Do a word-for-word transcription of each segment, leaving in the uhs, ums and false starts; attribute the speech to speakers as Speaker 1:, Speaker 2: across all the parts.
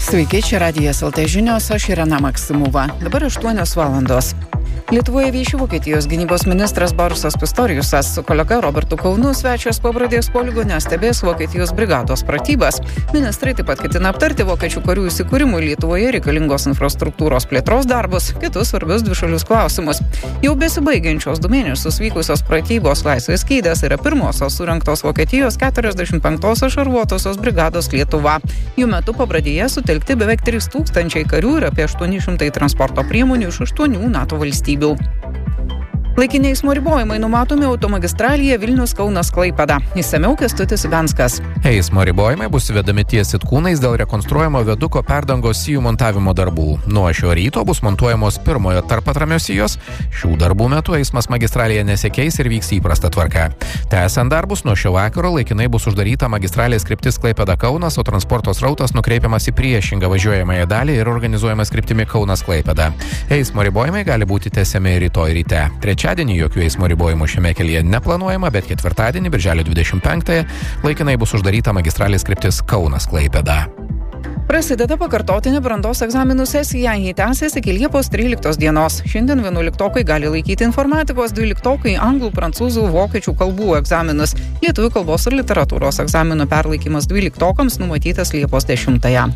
Speaker 1: Sveiki, čia Radijas L T žinios, aš Irena Maksimova. Dabar aštuonios valandos. Lietuvoje vieši Vokietijos gynybos ministras Borisas Pistoriusas su kolega Robertu Kaunu svečias Pabradės poligone stebės Vokietijos brigados pratybas. Ministrai taip pat ketina aptarti vokiečių karių įsikūrimui Lietuvoje reikalingos infrastruktūros plėtros darbus, kitus svarbius dvišalius klausimus. Jau besibaigiančios du mėnesius vykusios pratybos Laisvės skydės yra pirmosios surengtos Vokietijos keturiasdešimt penktosios šarvuotosios brigados Lietuva. Jų metu Pabradėje sutelkti beveik trys tūkstančiai karių ir apie aštuoni šimtai transporto priemonių iš aštuonių NATO valstybių. Laikiniai eismo ribojimai numatomi automagistralėje Vilnius-Kaunas-Klaipėda. Išsamiau Kęstutis Venskas.
Speaker 2: Eismo ribojimai bus vedami ties Sitkūnais dėl rekonstruojamo viaduko perdangos sijų montavimo darbų. Nuo šio ryto bus montuojamos pirmojo tarpatramio sijos. Šių darbų metu eismas magistralėje nesikeis ir vyks įprasta tvarka. Tęsiant darbus, nuo šio vakaro laikinai bus uždaryta magistralės kryptis Klaipėda-Kaunas, o transporto srautas nukreipiamas į priešingą važiuojamąją dalį ir organizuojamas kryptimi Kaunas-Klaipėda. Eismo ribojimai gali būti tęsiami rytoj ryte. Trečiadienį jokių eismo ribojimų šiame kelyje neplanuojama, bet ketvirtadienį, birželio dvidešimt penktąją, laikinai bus uždaryta magistralės kryptis Kaunas-Klaipėda.
Speaker 1: Prasideda pakartotinė brandos egzaminų sesija, jį tęsiasi iki Liepos tryliktos dienos. Šiandien vienuoliktokai gali laikyti informatikos, dvyliktokai anglų, prancūzų, vokiečių kalbų egzaminus. Lietuvių kalbos ir literatūros egzaminų perlaikymas dvyliktokams numatytas Liepos dešimtąją.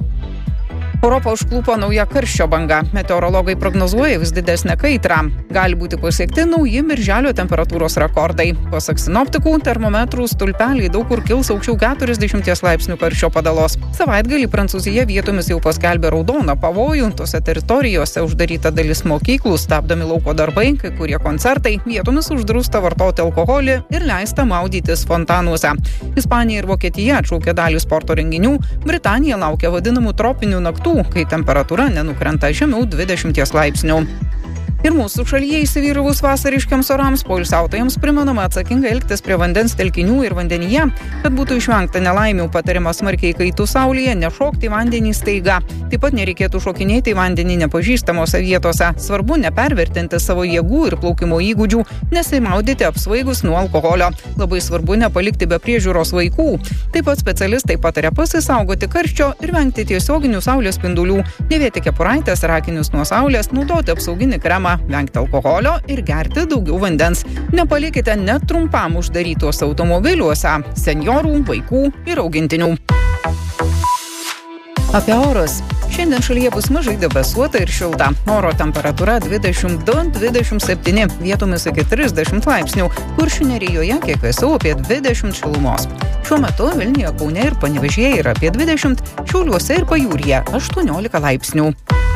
Speaker 1: Europą užklupo nauja karščio banga. Meteorologai prognozuoja vis didesnę kaitrą. Gali būti pasiekti nauji birželio temperatūros rekordai. Pasak sinoptikų, termometrų stulpeliai daug kur kils aukščiau keturiasdešimties laipsnių karščio padalos. Savaitgalį Prancūzija vietomis jau paskelbė raudoną pavojų. Tose teritorijose uždaryta dalis mokyklų, stabdomi lauko darbai, kai kurie koncertai, vietomis uždrausta vartoti alkoholį ir leista maudytis fontanuose. Ispanija ir Vokietija atšaukė dalį sporto renginių. Britanija laukia vadinamų tropinių naktų, kai temperatūra nenukrenta žemiau dvidešimties laipsnių. Ir mūsų šalyje įsivyravus vasariškiams orams poilsiautojams primenama atsakingai elgtis prie vandens telkinių ir vandenyje, kad būtų išvengta nelaimių. Patariama smarkiai kaitų saulėje nešokti į vandenį staiga. Taip pat nereikėtų šokinėti į vandenį nepažįstamose vietose. Svarbu nepervertinti savo jėgų ir plaukimo įgūdžių, nesimaudyti apsvaigus nuo alkoholio. Labai svarbu nepalikti be priežiūros vaikų. Taip pat specialistai pataria pasisaugoti karščio ir vengti tiesioginių saulės spindulių. Dėvėti kepuraitės ir akinius nuo saulės, naudoti apsauginį kremą, vengti alkoholio ir gerti daugiau vandens. Nepalikite net trumpam uždarytos automobiliuose senjorų, vaikų ir augintinių. Apie orus. Šiandien šalyje bus mažai debesuota ir šilta. Oro temperatūra dvidešimt du dvidešimt septyni, vietomis iki trisdešimt laipsnių. Kuršių nerijoje kiek vėsiau apie dvidešimt šilumos. Šiuo metu Vilniuje, Kaune ir Panevėžyje yra apie dvidešimt, Šiauliuose ir Pajūryje aštuoniolika laipsnių.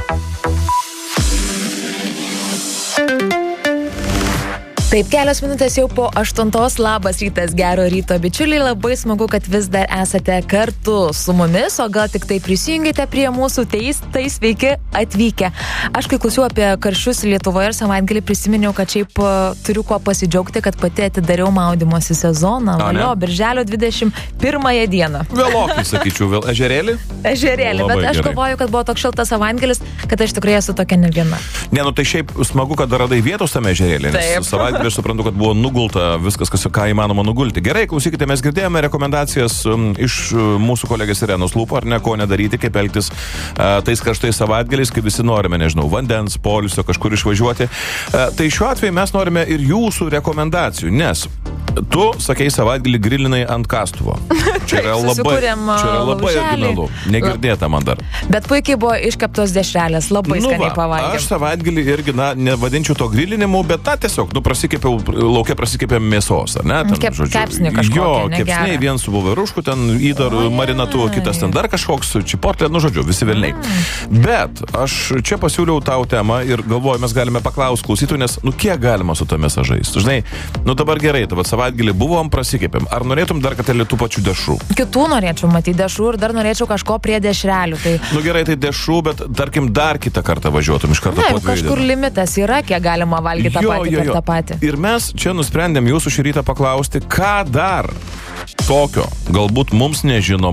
Speaker 3: Taip, kelios minutės jau po aštuntos. Labas rytas, gero ryto, bičiuliai. Labai smagu, kad vis dar esate kartu su mumis, o gal tik tai prisijungite prie mūsų, tai, tai sveiki atvykę. Aš kai klausiau apie karščius Lietuvoje ir savaitgalį prisiminiau, kad šiaip turiu kuo pasidžiaugti, kad pati atidariau maudymosi sezoną. Valio, birželio dvidešimt pirmąją dieną.
Speaker 4: Vėlokai, sakyčiau, vėl ežerėlį?
Speaker 3: Ežerėlį,
Speaker 4: Labai
Speaker 3: bet aš
Speaker 4: gerai.
Speaker 3: galvoju, kad buvo toks šiltas savaitgalis, kad aš tikrai esu tokia ne viena.
Speaker 4: Ne, nu tai šiaip smagu, kad radai vietos tame ežerėlį, nes savaitgalį aš suprantu, kad buvo nugulta viskas, kas, ką įmanoma nugulti. Gerai, klausykite, mes girdėjome rekomendacijas um, iš uh, mūsų kolegės Irenos lūpų, ar ne, ko nedaryti, kaip elgtis uh, tais karštais savaitgaliais, kai visi norime, nežinau, vandens, poilsio, kažkur išvažiuoti. Uh, tai šiuo atveju mes norime ir jūsų rekomendacijų, nes tu, sakei, savaitgalį grilinai ant kastuvo. Čia yra labai, čia yra labai originalu. Negirdėta man dar.
Speaker 3: Bet puikiai buvo iškeptos dešrelės, labai
Speaker 4: nu
Speaker 3: skaniai
Speaker 4: va,
Speaker 3: pavalgėm.
Speaker 4: Aš savaitgalį irgi, na, nevadinčiau to grilinimu, bet na, tiesiog, nu, prasikėpiau, laukia prasikėpėm mėsos, ar ne? Ten,
Speaker 3: Kep,
Speaker 4: žodžiu,
Speaker 3: kepsnį kažkokį,
Speaker 4: jo,
Speaker 3: negerą.
Speaker 4: kepsniai, vien su voverušku, ten įdar marinatu, kitas ten dar kažkoks, čiportlė, nu, žodžiu, visi velniai. Mm. Bet aš čia pasiūliau tau temą ir galvoju, mes galime paklausti klausytojų, nes, nu, kiek galima su tomis žais? Žinai, nu, dabar gerai, tavo savaitgalį buvom, prasikėpėm. Ar norėtum dar kartelį tų pačių dešrų?
Speaker 3: Kitų norėčiau matyti dešrų ir dar norėčiau kažko prie dešrelių. Tai...
Speaker 4: Nu gerai, tai dešrų, bet tarkim dar kitą kartą važiuotum iš karto po dviejų.
Speaker 3: Kažkur limitas yra, kiek galima valgyti tą patį per tą patį.
Speaker 4: Ir mes čia nusprendėm jūsų šį rytą paklausti, ką dar tokio, galbūt mums nežinomo,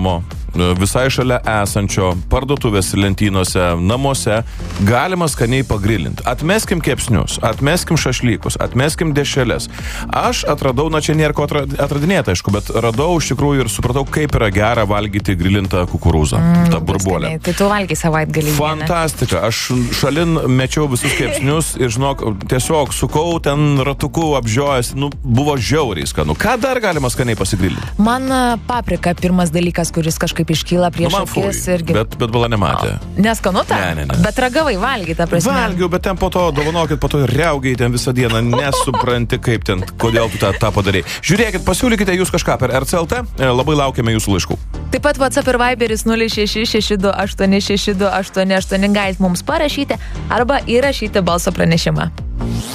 Speaker 4: visai šalia esančio parduotuvės lentynose, namuose, galima skaniai pagrilinti. Atmeskim kepsnius, atmeskim šašlykus, atmeskim dešreles. Aš atradau, na čia nėra ko atradinėti, aišku, bet radau iš tikrųjų ir supratau, kaip yra gera valgyti grilintą kukurūzą, mm, tą burbuolę.
Speaker 3: Tai tu valgai savaitgalį.
Speaker 4: Fantastika. Aš šalin mečiau visus kepsnius ir, žinok, tiesiog sukau ten ratuku, apžiojęs, nu, buvo žiauriai skanu. Ką dar galima skaniai pasigrilinti?
Speaker 3: Man paprika pirmas dalykas, kuris kažkaip iškyla prieš
Speaker 4: nu,
Speaker 3: akis. Irgi...
Speaker 4: Bet, bet bala nematė.
Speaker 3: Neskanu tą?
Speaker 4: Ne, ne, ne.
Speaker 3: Bet ragavai valgai, ta prasme.
Speaker 4: Valgiau, bet ten po to, dovanokit, po to riaugiai ten visą dieną, nesupranti, kaip ten, kodėl tu tą, tą padarei. Žiūrėkit, pasiūlykite jūs kažką per R C L T, labai laukiame jūsų laiškų.
Speaker 3: Taip pat WhatsApp ir Viberis nulis šeši šeši du aštuoni šeši du aštuoni aštuoni galite mums parašyti arba įrašyti balso pranešimą.